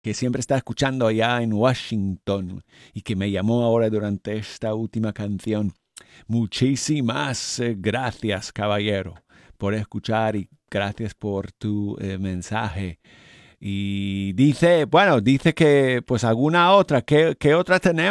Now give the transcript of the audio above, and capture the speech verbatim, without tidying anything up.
que siempre está escuchando allá en Washington y que me llamó ahora durante esta última canción. Muchísimas eh, gracias, caballero, por escuchar y gracias por tu eh, mensaje. Y dice, bueno, dice que pues alguna otra, ¿qué, qué otra tenemos?